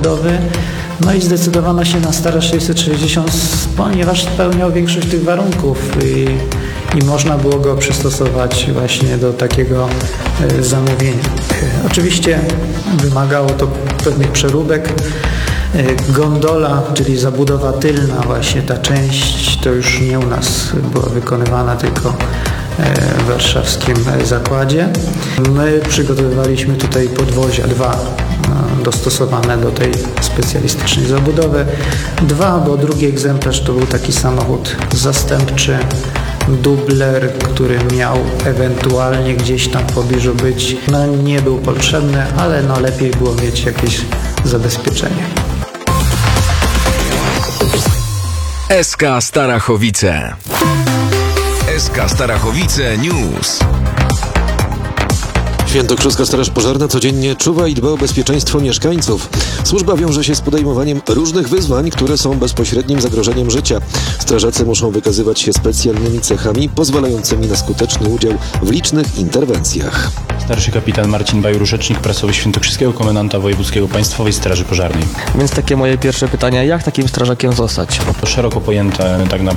zabudowy. No i zdecydowano się na Stara 660, ponieważ spełniał większość tych warunków i można było go przystosować właśnie do takiego zamówienia. Oczywiście wymagało to pewnych przeróbek. Gondola, czyli zabudowa tylna, właśnie ta część, to już nie u nas była wykonywana, tylko w warszawskim zakładzie. My przygotowywaliśmy tutaj podwozia, 2 dostosowane do tej specjalistycznej zabudowy. 2, bo drugi egzemplarz to był taki samochód zastępczy, dubler, który miał ewentualnie gdzieś tam w pobliżu być. No nie był potrzebny, ale no lepiej było mieć jakieś zabezpieczenie. SK Starachowice. SK Starachowice News. Świętokrzyska Straż Pożarna codziennie czuwa i dba o bezpieczeństwo mieszkańców. Służba wiąże się z podejmowaniem różnych wyzwań, które są bezpośrednim zagrożeniem życia. Strażacy muszą wykazywać się specjalnymi cechami pozwalającymi na skuteczny udział w licznych interwencjach. Starszy kapitan Marcin Bajur, rzecznik prasowy Świętokrzyskiego Komendanta Wojewódzkiego Państwowej Straży Pożarnej. Więc takie moje pierwsze pytanie, jak takim strażakiem zostać? To szeroko pojęte tak naprawdę